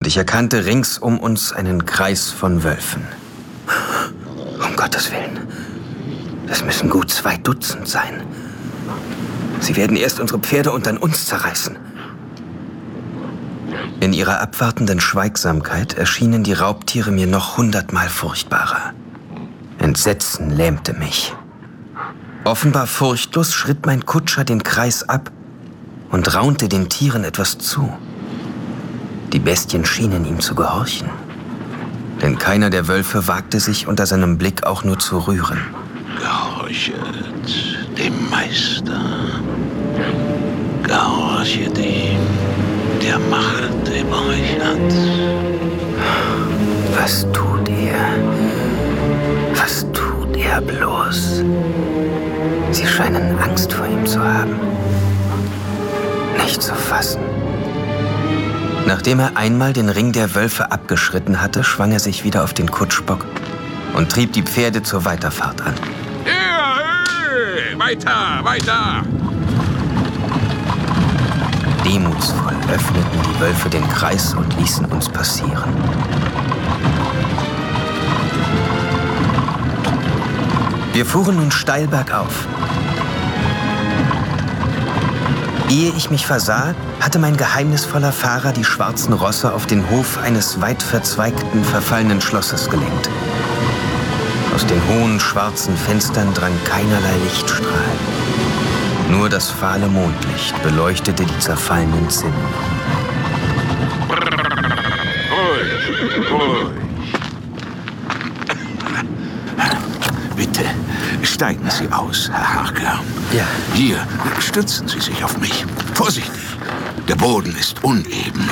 ich erkannte rings um uns einen Kreis von Wölfen. Um Gottes Willen. Es müssen gut 2 Dutzend sein. Sie werden erst unsere Pferde und dann uns zerreißen. In ihrer abwartenden Schweigsamkeit erschienen die Raubtiere mir noch 100-mal furchtbarer. Entsetzen lähmte mich. Offenbar furchtlos schritt mein Kutscher den Kreis ab und raunte den Tieren etwas zu. Die Bestien schienen ihm zu gehorchen. Denn keiner der Wölfe wagte sich unter seinem Blick auch nur zu rühren. Gehorchet dem Meister. Gehorchet ihm, der Macht über euch hat. Was tut er? Was tut er bloß? Sie scheinen Angst vor ihm zu haben. Nicht zu fassen. Nachdem er einmal den Ring der Wölfe abgeschritten hatte, schwang er sich wieder auf den Kutschbock und trieb die Pferde zur Weiterfahrt an. Ja, weiter, weiter! Demutsvoll öffneten die Wölfe den Kreis und ließen uns passieren. Wir fuhren nun steil bergauf. Ehe ich mich versah, hatte mein geheimnisvoller Fahrer die schwarzen Rosse auf den Hof eines weit verzweigten, verfallenen Schlosses gelenkt. Aus den hohen, schwarzen Fenstern drang keinerlei Lichtstrahl. Nur das fahle Mondlicht beleuchtete die zerfallenen Zinnen. Ruhig, ruhig. Bitte, steigen Sie aus, Herr Harker. Ja. Hier, stützen Sie sich auf mich. Vorsichtig, der Boden ist uneben.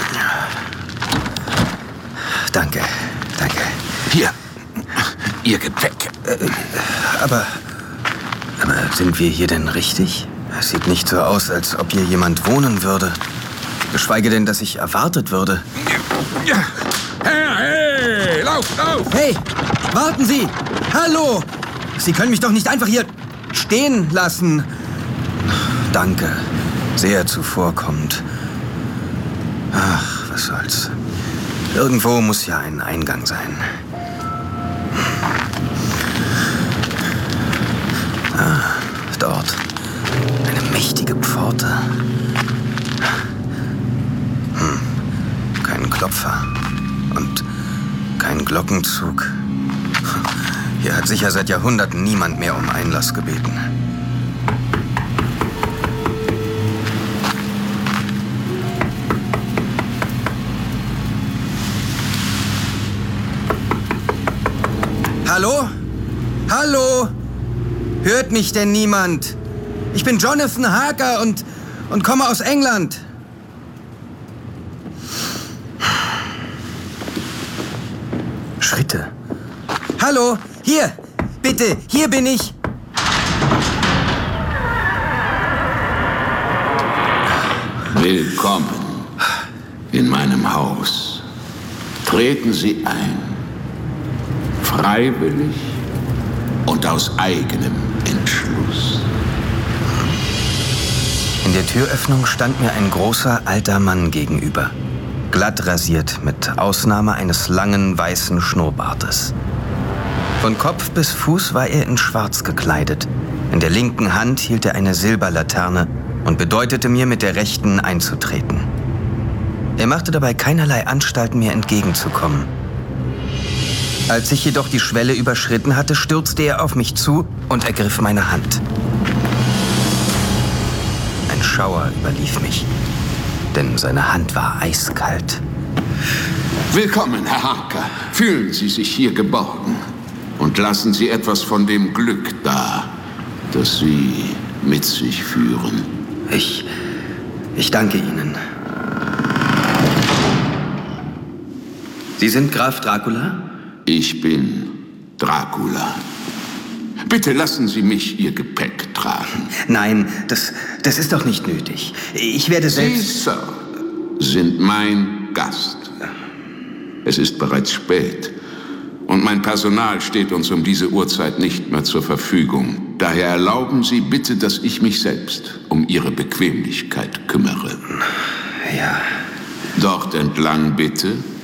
Danke, danke. Hier, Ihr Gepäck. Aber sind wir hier denn richtig? Es sieht nicht so aus, als ob hier jemand wohnen würde. Geschweige denn, dass ich erwartet würde. Ja. Hey, lauf, lauf! Hey, warten Sie! Hallo! Sie können mich doch nicht einfach hier stehen lassen. Danke. Sehr zuvorkommend. Ach, was soll's. Irgendwo muss ja ein Eingang sein. Ah, dort. Eine mächtige Pforte. Kein Klopfer. Und kein Glockenzug. Hier hat sicher seit Jahrhunderten niemand mehr um Einlass gebeten. Hallo? Hallo? Hört mich denn niemand? Ich bin Jonathan Harker und komme aus England. Schritte. Hallo? Hier! Bitte, hier bin ich! Willkommen in meinem Haus. Treten Sie ein. Freiwillig und aus eigenem Entschluss. In der Türöffnung stand mir ein großer, alter Mann gegenüber. Glatt rasiert, mit Ausnahme eines langen, weißen Schnurrbartes. Von Kopf bis Fuß war er in Schwarz gekleidet. In der linken Hand hielt er eine Silberlaterne und bedeutete mir, mit der rechten einzutreten. Er machte dabei keinerlei Anstalten, mir entgegenzukommen. Als ich jedoch die Schwelle überschritten hatte, stürzte er auf mich zu und ergriff meine Hand. Ein Schauer überlief mich, denn seine Hand war eiskalt. Willkommen, Herr Harker. Fühlen Sie sich hier geborgen und lassen Sie etwas von dem Glück da, das Sie mit sich führen. Ich danke Ihnen. Sie sind Graf Dracula? Ich bin Dracula. Bitte lassen Sie mich Ihr Gepäck tragen. Nein, das ist doch nicht nötig. Ich werde selbst... Sie, Sir, sind mein Gast. Es ist bereits spät und mein Personal steht uns um diese Uhrzeit nicht mehr zur Verfügung. Daher erlauben Sie bitte, dass ich mich selbst um Ihre Bequemlichkeit kümmere. Ja. Dort entlang bitte.